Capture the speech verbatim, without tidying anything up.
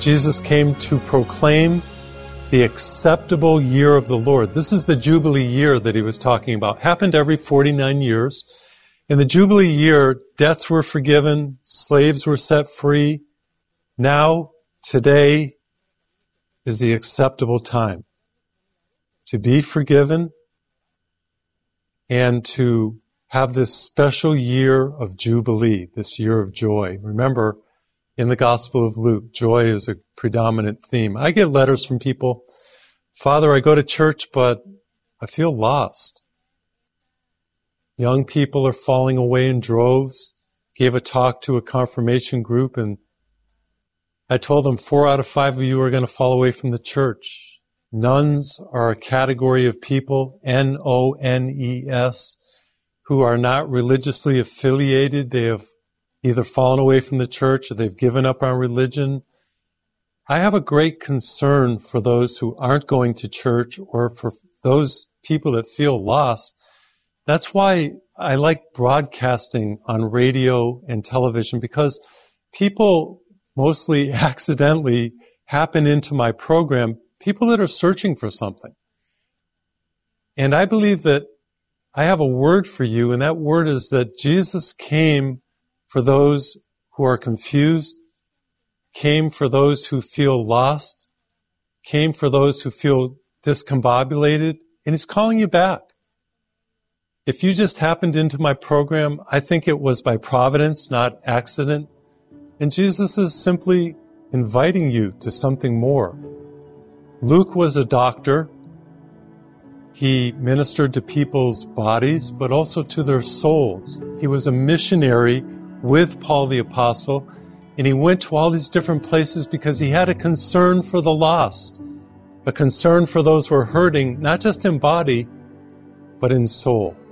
Jesus came to proclaim the acceptable year of the Lord. This is the Jubilee year that he was talking about. Happened every forty-nine years. In the Jubilee year, debts were forgiven, slaves were set free. Now, today, is the acceptable time to be forgiven and to have this special year of Jubilee, this year of joy. Remember, in the Gospel of Luke, joy is a predominant theme. I get letters from people, Father, I go to church, but I feel lost. Young people are falling away in droves. Gave a talk to a confirmation group, and I told them four out of five of you are going to fall away from the church. Nuns are a category of people, N O N E S, who are not religiously affiliated. They have either fallen away from the church or they've given up on religion. I have a great concern for those who aren't going to church or for those people that feel lost. That's why I like broadcasting on radio and television, because people mostly accidentally happen into my program, people that are searching for something. And I believe that I have a word for you, and that word is that Jesus came for those who are confused, came for those who feel lost, came for those who feel discombobulated, and he's calling you back. If you just happened into my program, I think it was by providence, not accident. And Jesus is simply inviting you to something more. Luke was a doctor. He ministered to people's bodies, but also to their souls. He was a missionary with Paul the Apostle, and he went to all these different places because he had a concern for the lost, a concern for those who are hurting, not just in body, but in soul.